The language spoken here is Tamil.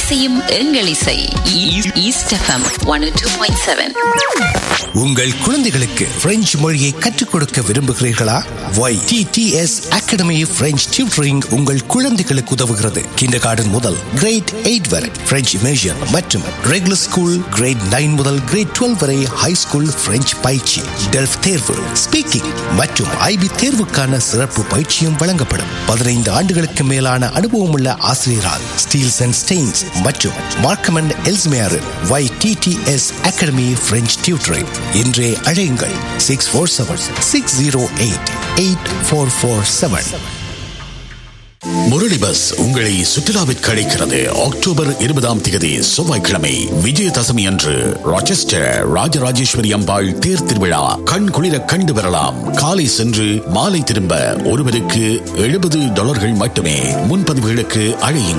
இசையும் எங்கள் இசை. East FM 102.7. உங்கள் குழந்தைகளுக்கு பிரெஞ்சு மொழியை கற்றுக் கொடுக்க விரும்புகிறீர்களா? YTTS அகாடமி பிரெஞ்சு டியூட்டரிங் உங்கள் குழந்தைகளுக்கு உதவுகிறது. கிண்டர்கார்டன் முதல் கிரேட் 8 வரை பிரெஞ்சு இமர்ஷன் மற்றும் ரெகுலர் ஸ்கூல் கிரேட் 9 முதல் கிரேட் 12 வரை ஹை ஸ்கூல் பிரெஞ்சு பயிற்சி, டெல்ஃப் தேர்வு, ஸ்பீக்கிங் மற்றும் IB தேர்வுக்கான சிறப்பு பயிற்சியும் வழங்கப்படும். 15 ஆண்டுகளுக்கு மேலான அனுபவம் உள்ள ஆசிரியரால் ஸ்டீல்ஸ் அண்ட் ஸ்டெயின்ஸ் மற்றும் Markham and Ellesmere YTTS academy French tutoring. இன்றே அழையுங்கள் 647-608-8447. முரளி பஸ் உங்களை சுற்றுலாவிற்கு அழைக்கிறது. அக்டோபர் 20 செவ்வாய்க்கிழமை விஜயதசமி அன்று ராச்செஸ்டர் ராஜராஜேஸ்வரி அம்பாள் தேர் திருவிழா கண் குளிர கண்டு வரலாம். காலை சென்று மாலை திரும்ப ஒருவருக்கு $70 மட்டுமே. முன்பதிவுகளுக்கு அழையுங்கள்